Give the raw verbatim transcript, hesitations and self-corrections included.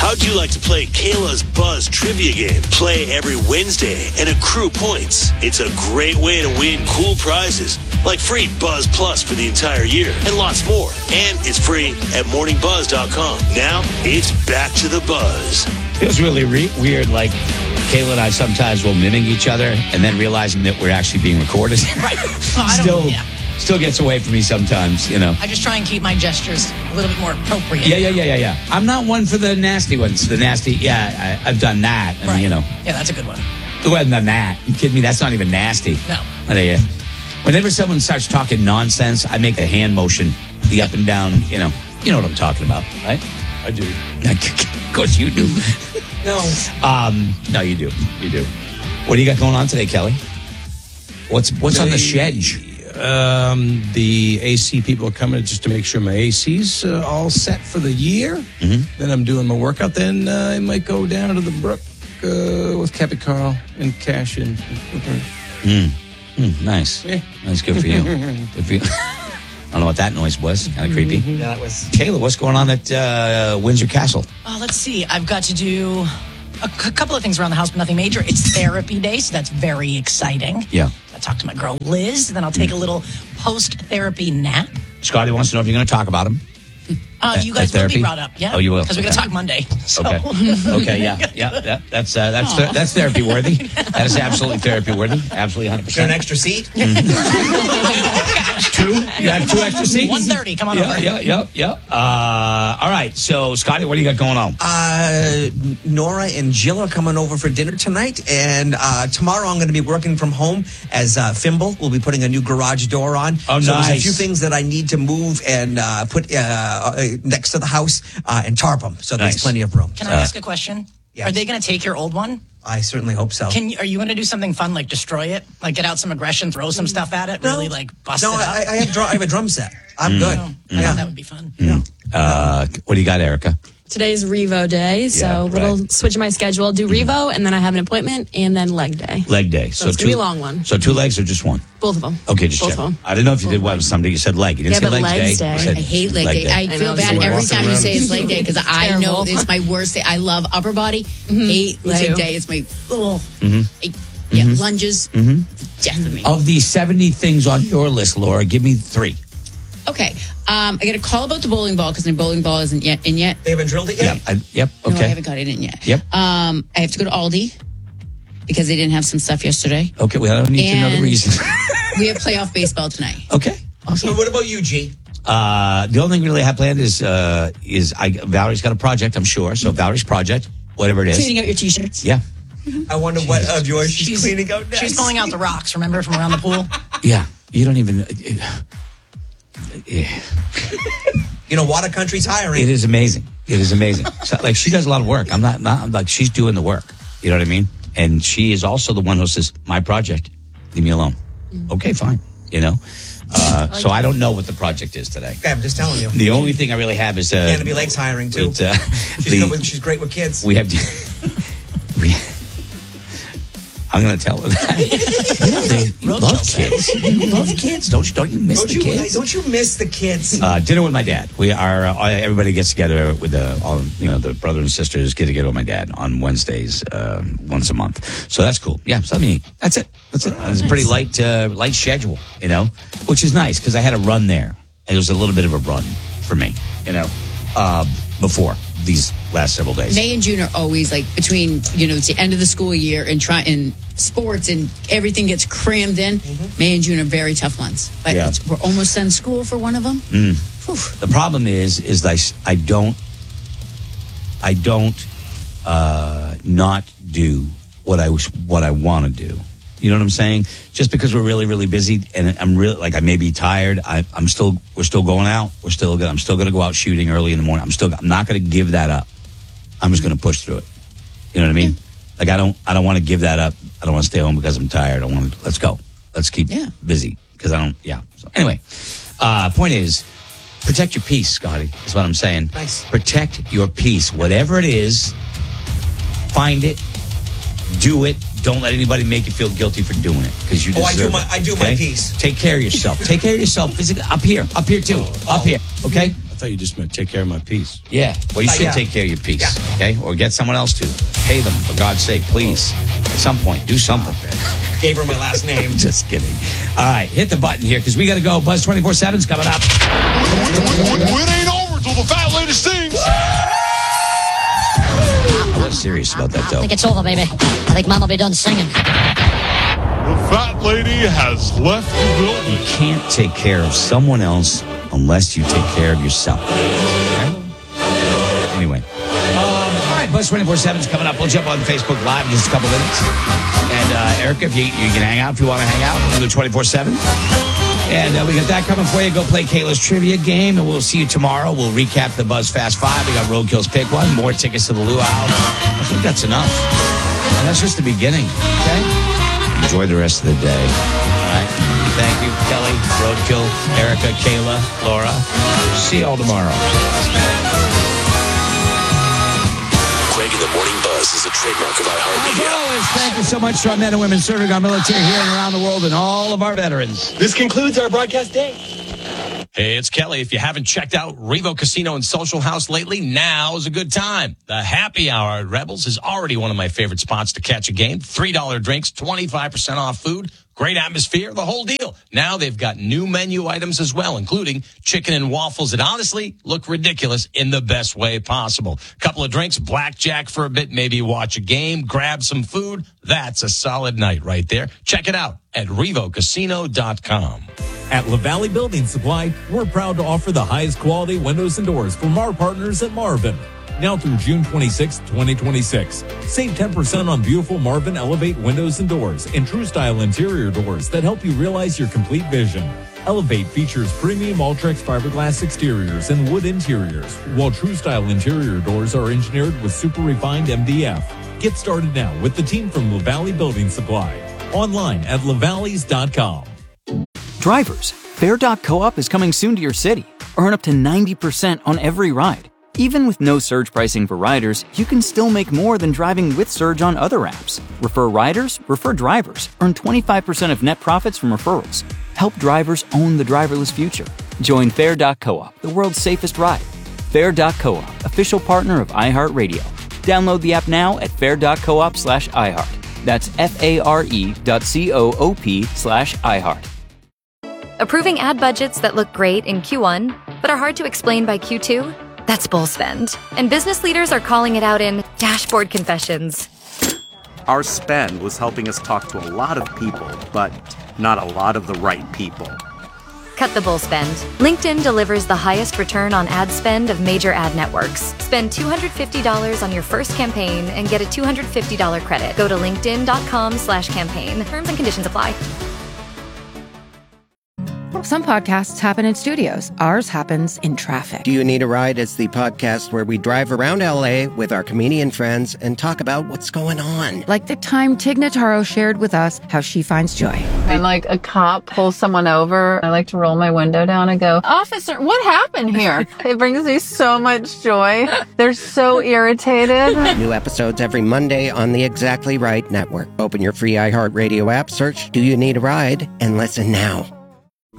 How'd you like to play Kayla's Buzz trivia game? Play every Wednesday and accrue points. It's a great way to win cool prizes, like free Buzz Plus for the entire year and lots more. And it's free at morning buzz dot com. Now, it's back to the buzz. Feels really re- weird, like Kayla and I sometimes will mimic each other and then realizing that we're actually being recorded. Right. Well, I don't, still, yeah. still gets away from me sometimes, you know. I just try and keep my gestures a little bit more appropriate. Yeah, yeah, yeah, yeah, yeah. I'm not one for the nasty ones. The nasty, yeah, I, I've done that. I Right. mean, you know. Yeah, that's a good one. It wasn't done that. You kidding me? That's not even nasty. No. But, uh, whenever someone starts talking nonsense, I make a hand motion, the up and down, you know. You know what I'm talking about, right? I do. Of course you do. No. Um, no, you do. You do. What do you got going on today, Kelly? What's what's on the schedule? Um, the A C people are coming just to make sure my A C's uh, all set for the year. Mm-hmm. Then I'm doing my workout. Then uh, I might go down to the brook uh, with Cappy Carl and Cash and. Mm. Mm, nice. Yeah. Nice. Good for you. Good for you. I don't know what that noise was. Kind of creepy. Yeah, that was. Kayla, what's going on at uh, Windsor Castle? Oh, let's see. I've got to do a c- couple of things around the house, but nothing major. It's therapy day, so that's very exciting. Yeah. I talked to my girl Liz, then I'll take a little post-therapy nap. Scotty wants to know if you're going to talk about him. Uh, you At- guys at will be therapy? brought up, yeah? Oh, you will? Because we're going to Okay. talk Monday. So. Okay. Okay. Yeah. Yeah. That, that's uh, that's th- that's therapy worthy. That is absolutely therapy worthy. Absolutely, hundred Is there an percent. extra seat? Two. You have two extra seats. one thirty, come on Yeah. over. Yeah. Yeah. Yeah. Uh, all right. So, Scotty, what do you got going on? Uh, Nora and Jill are coming over for dinner tonight, and uh, tomorrow I'm going to be working from home as uh, Fimble will be putting a new garage door on. Oh, so there's a nice. few things that I need to move and uh, put uh, uh, next to the house uh, and tarp them, so Nice. there's plenty of room. Can I ask a question? yes. Are they going to take your old one? I certainly hope so. Can you, are you going to do something fun like destroy it? Like get out some aggression, throw some stuff at it, really like bust no, it up? I, I have dr- I have a drum set. I'm Mm. good. Oh, I Yeah. thought that would be fun. Uh, what do you got, Erica? Today's Revo day, so Yeah, little right. switch in my schedule. Do Revo, and then I have an appointment, and then leg day. Leg day. So it's gonna be a long one. So two legs or just one? Both of them. Okay, just Both check. of them. I didn't know if you did one Sunday. You said leg. You didn't Yeah, say but legs, legs day. day. You said I hate leg day. I I feel know, bad so every walking time you around. say it's leg day because I know Terrible. it's my worst day. I love upper body. Hate me leg too. day. It's my oh, Mm-hmm. I- yeah lunges. Death of me. Of the seventy things on your list, Laura, give me three. Okay, um, I got a call about the bowling ball because the bowling ball isn't yet in yet. They haven't drilled it yet? Yep. I, yep. No, I Okay. haven't got it in yet. Yep. Um, I have to go to Aldi because they didn't have some stuff yesterday. Okay. Well, I don't need to know the And- reason. We have playoff baseball tonight. Okay. So what about you, G? Uh, the only thing really I have planned is uh, is I Valerie's got a project, I'm sure. So Valerie's project, whatever it is. Cleaning out your t-shirts. Yeah. I wonder what of yours she's, cleaning out next. She's pulling out the rocks, remember, from around the pool? Yeah. You don't even. Uh, yeah. You know, Water Country's hiring. It is amazing. It is amazing. So, like she does a lot of work. I'm not, not I'm like she's doing the work. You know what I mean? And she is also the one who says, "My project, leave me alone." Okay, fine. You know. Uh, so I don't know what the project is today. Okay, I'm just telling you. The only thing I really have is uh, Canopy Lake's hiring too. it's, uh, she's, the- good with, she's great with kids. we have. we, I'm going to tell her that. You know, they you Road love children. kids. You love kids, don't you? Don't you miss don't the you kids? don't you miss the kids? Uh, dinner with my dad. We are uh, everybody gets together with the all you know the brothers and sisters get together with my dad on Wednesdays uh, once a month. So that's cool. Yeah, something to eat. That's it. That's it. It's a pretty light uh, light schedule, you know, which is nice because I had a run there. It was a little bit of a run for me, you know, uh, before these last several days. May and June are always like between, you know, it's the end of the school year and try and sports and everything gets crammed in. May and June are very tough months. But Yeah. it's, we're almost done school for one of them. The problem is, is that I, s- I don't, I don't, uh, not do what I was, what I want to do. You know what I'm saying? Just because we're really, really busy, and I'm really like I may be tired. I, I'm still, we're still going out. We're still, gonna, I'm still going to go out shooting early in the morning. I'm still, I'm not going to give that up. I'm just going to push through it. You know what I mean? Like I don't, I don't want to give that up. I don't want to stay home because I'm tired. I want to. Let's go. Let's keep Yeah. busy because I don't. Yeah. So anyway, uh, point is. Protect your peace, Scotty, is what I'm saying. Nice. Protect your peace. Whatever it is, find it, do it. Don't let anybody make you feel guilty for doing it because you Oh, I deserve do my- it. I do my okay? piece. Take care of yourself. Take care of yourself physically. Up here. Up here, too. Up here. Okay? thought you just meant take care of my piece. Yeah. Well, you Uh, should yeah. take care of your piece, Yeah. okay? Or get someone else to. Pay them, for God's sake, please. At some point, do something. Gave her my last name. Just kidding. All right, hit the button here because we got to go. Buzz twenty-four seven's coming up. It ain't over till the fat lady sings. I'm serious about that, I though. think it's over, baby. I think Mom will be done singing. The fat lady has left the building. You can't take care of someone else unless you take care of yourself. Okay? Anyway. Um, all right, Buzz twenty-four seven's coming up. We'll jump on Facebook Live in just a couple minutes. And uh, Erica, if you, you can hang out if you want to hang out. We'll do twenty-four seven. And uh, we got that coming for you. Go play Kayla's trivia game, and we'll see you tomorrow. We'll recap the Buzz Fast Five. We got Roadkill's Pick One, more tickets to the Luau. I think that's enough. And that's just the beginning, okay? Enjoy the rest of the day. All right? Thank you, Kelly, Roadkill, Erica, Kayla, Laura. See you all tomorrow. Greg in the Morning Buzz is a trademark of As iHeartMedia. always, thank you so much to our men and women serving our military here and around the world and all of our veterans. This concludes our broadcast day. Hey, it's Kelly. If you haven't checked out Revo Casino and Social House lately, now is a good time. The happy hour at Rebels is already one of my favorite spots to catch a game. three dollar drinks, twenty-five percent off food, great atmosphere, the whole deal. Now they've got new menu items as well, including chicken and waffles that honestly look ridiculous in the best way possible. Couple of drinks, blackjack for a bit, maybe watch a game, grab some food. That's a solid night right there. Check it out at revo casino dot com. At LaValley Building Supply, we're proud to offer the highest quality windows and doors from our partners at Marvin. Now through June twenty-sixth, twenty twenty-six. Save ten percent on beautiful Marvin Elevate windows and doors and True Style interior doors that help you realize your complete vision. Elevate features premium Ultrex fiberglass exteriors and wood interiors, while True Style interior doors are engineered with super refined M D F. Get started now with the team from LaValley Building Supply. Online at lavalleys dot com. Drivers, Fair dot coop is coming soon to your city. Earn up to ninety percent on every ride. Even with no surge pricing for riders, you can still make more than driving with Surge on other apps. Refer riders, refer drivers. Earn twenty-five percent of net profits from referrals. Help drivers own the driverless future. Join Fair dot coop, the world's safest ride. Fair dot coop, official partner of iHeartRadio. Download the app now at fair dot coop slash iHeart. That's F-A-R-E dot C-O-O-P slash iHeart. Approving ad budgets that look great in Q one, but are hard to explain by Q two? That's bull spend. And business leaders are calling it out in dashboard confessions. Our spend was helping us talk to a lot of people, but not a lot of the right people. Cut the bull spend. LinkedIn delivers the highest return on ad spend of major ad networks. Spend two hundred fifty dollars on your first campaign and get a two hundred fifty dollars credit. Go to linkedin.com slash campaign. Terms and conditions apply. Some podcasts happen in studios. Ours happens in traffic. Do You Need a Ride is the podcast where we drive around L A with our comedian friends and talk about what's going on. Like the time Tig Notaro shared with us how she finds joy. When like a cop pulls someone over, I like to roll my window down and go, "Officer, what happened here?" It brings me so much joy. They're so irritated. New episodes every Monday on the Exactly Right Network. Open your free iHeartRadio app, search Do You Need a Ride, and listen now.